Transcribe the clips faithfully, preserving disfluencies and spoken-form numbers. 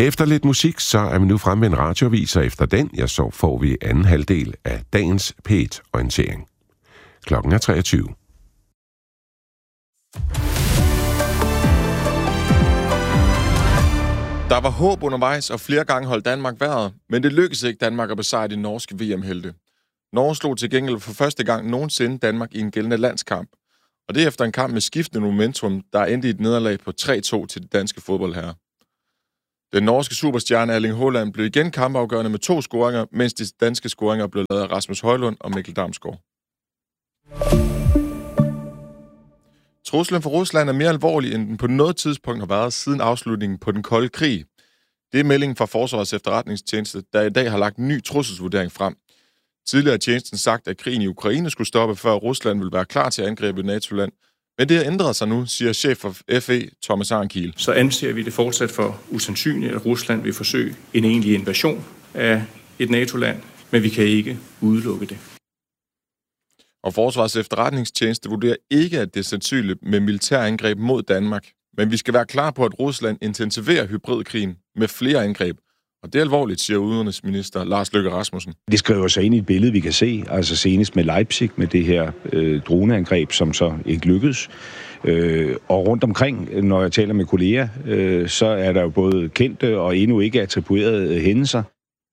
Efter lidt musik, så er vi nu fremme med en radioavis, og efter den, ja, så får vi anden halvdel af dagens P et-orientering. Klokken er treogtyve. Der var håb undervejs, og flere gange holdt Danmark vejret, men det lykkedes ikke Danmark at besejre de norske V M-helte. Norge slog til gengæld for første gang nogensinde Danmark i en gældende landskamp. Og det efter en kamp med skiftende momentum, der endte i et nederlag på tre to til de danske fodboldherrer. Den norske superstjerne Erling Haaland blev igen kampafgørende med to scoringer, mens de danske scoringer blev lavet af Rasmus Højlund og Mikkel Damsgaard. Truslen for Rusland er mere alvorlig, end den på noget tidspunkt har været siden afslutningen på den kolde krig. Det er meldingen fra Forsvarets efterretningstjeneste, der i dag har lagt en ny trusselsvurdering frem. Tidligere har tjenesten sagt, at krigen i Ukraine skulle stoppe, før Rusland ville være klar til at angribe NATO-land. Men det har ændret sig nu, siger chef for F E, Thomas Arnkiel. Så anser vi det fortsat for usandsynligt, at Rusland vil forsøge en egentlig invasion af et NATO-land, men vi kan ikke udelukke det. Og Forsvarets efterretningstjeneste vurderer ikke, at det er sandsynligt med militærangreb mod Danmark. Men vi skal være klar på, at Rusland intensiverer hybridkrigen med flere angreb. Og det er alvorligt, siger udenrigsminister Lars Løkke Rasmussen. Det skriver sig ind i et billede, vi kan se, altså senest med Leipzig, med det her øh, droneangreb, som så ikke lykkedes. Øh, og rundt omkring, når jeg taler med kolleger, øh, så er der jo både kendte og endnu ikke attribuerede hændelser.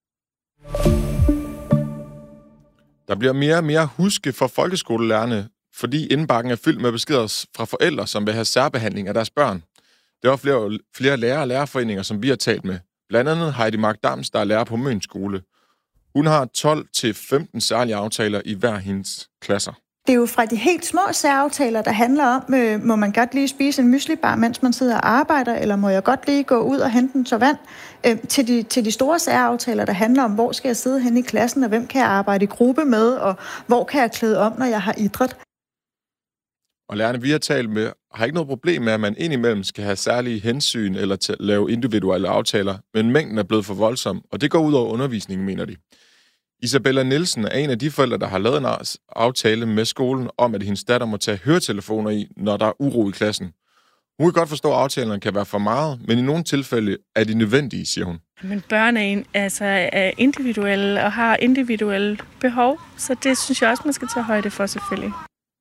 Der bliver mere og mere huske for folkeskolelærerne, fordi indbakken er fyldt med beskeder fra forældre, som vil have særbehandling af deres børn. Der er flere, flere lærere og lærerforeninger, som vi har talt med. Blandt andet Heidi Mark Dams, der er lærer på Møns skole. Hun har tolv til femten særlige aftaler i hver hendes klasser. Det er jo fra de helt små særaftaler, der handler om, øh, må man godt lige spise en myslibar, mens man sidder og arbejder, eller må jeg godt lige gå ud og hente en tår vand, øh, til, de, til de store særaftaler, der handler om, hvor skal jeg sidde hen i klassen, og hvem kan jeg arbejde i gruppe med, og hvor kan jeg klæde om, når jeg har idræt. Og lærerne, vi har talt med, har ikke noget problem med, at man indimellem skal have særlige hensyn eller til at lave individuelle aftaler, men mængden er blevet for voldsom, og det går ud over undervisningen, mener de. Isabella Nielsen er en af de forældre, der har lavet en aftale med skolen om, at hendes datter må tage høretelefoner i, når der er uro i klassen. Hun kan godt forstå, at aftalerne kan være for meget, men i nogle tilfælde er de nødvendige, siger hun. Men børn er, in, altså, er individuelle og har individuelle behov, så det synes jeg også, man skal tage højde for selvfølgelig.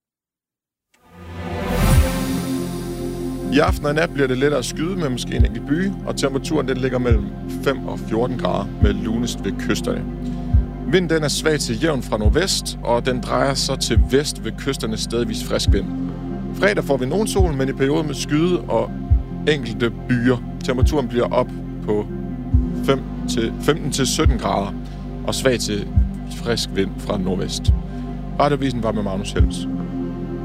I aften og nat bliver det lettere at skyde med måske en enkelt by, og temperaturen den ligger mellem fem og fjorten grader med lunest ved kysterne. Vinden den er svag til jævn fra nordvest, og den drejer så til vest ved kysterne stedvis frisk vind. Fredag får vi nogen sol, men i perioder med skyde og enkelte byer. Temperaturen bliver op på femten til sytten grader og svag til frisk vind fra nordvest. Radioavisen var med Magnus Helms.